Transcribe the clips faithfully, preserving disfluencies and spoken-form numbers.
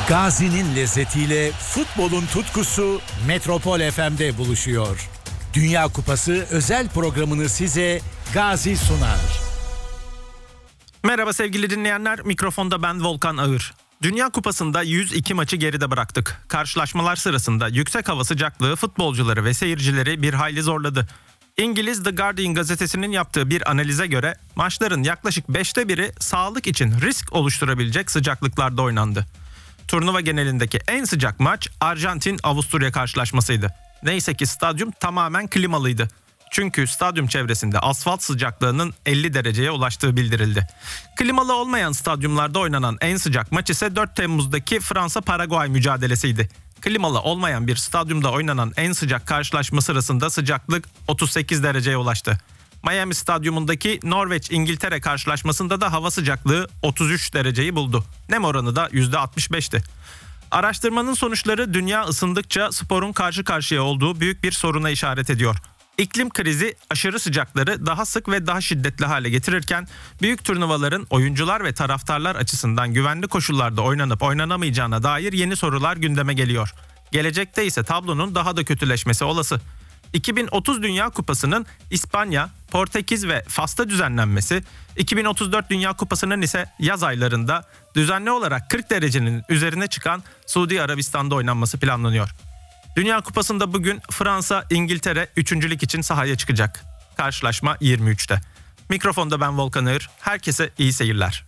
Gazi'nin lezzetiyle futbolun tutkusu Metropol F M'de buluşuyor. Dünya Kupası özel programını size Gazi sunar. Merhaba sevgili dinleyenler, mikrofonda ben Volkan Ağır. Dünya Kupası'nda yüz iki maçı geride bıraktık. Karşılaşmalar sırasında yüksek hava sıcaklığı futbolcuları ve seyircileri bir hayli zorladı. İngiliz The Guardian gazetesinin yaptığı bir analize göre maçların yaklaşık beşte biri sağlık için risk oluşturabilecek sıcaklıklarda oynandı. Turnuva genelindeki en sıcak maç Arjantin-Avusturya karşılaşmasıydı. Neyse ki stadyum tamamen klimalıydı. Çünkü stadyum çevresinde asfalt sıcaklığının elli dereceye ulaştığı bildirildi. Klimalı olmayan stadyumlarda oynanan en sıcak maç ise dört Temmuz'daki Fransa-Paraguay mücadelesiydi. Klimalı olmayan bir stadyumda oynanan en sıcak karşılaşma sırasında sıcaklık otuz sekiz dereceye ulaştı. Miami Stadyumundaki Norveç-İngiltere karşılaşmasında da hava sıcaklığı otuz üç dereceyi buldu. Nem oranı da yüzde altmış beşti. Araştırmanın sonuçları dünya ısındıkça sporun karşı karşıya olduğu büyük bir soruna işaret ediyor. İklim krizi aşırı sıcakları daha sık ve daha şiddetli hale getirirken büyük turnuvaların oyuncular ve taraftarlar açısından güvenli koşullarda oynanıp oynanamayacağına dair yeni sorular gündeme geliyor. Gelecekte ise tablonun daha da kötüleşmesi olası. iki bin otuz Dünya Kupası'nın İspanya, Portekiz ve Fas'ta düzenlenmesi, iki bin otuz dört Dünya Kupası'nın ise yaz aylarında düzenli olarak kırk derecenin üzerine çıkan Suudi Arabistan'da oynanması planlanıyor. Dünya Kupası'nda bugün Fransa, İngiltere üçüncülük için sahaya çıkacak. Karşılaşma yirmi üçte. Mikrofonda ben Volkan Ağır. Herkese iyi seyirler.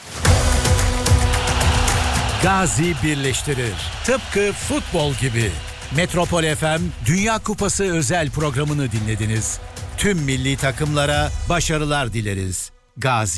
Gazi birleştirir. Tıpkı futbol gibi. Metropol F M Dünya Kupası özel programını dinlediniz. Tüm milli takımlara başarılar dileriz. Gazi.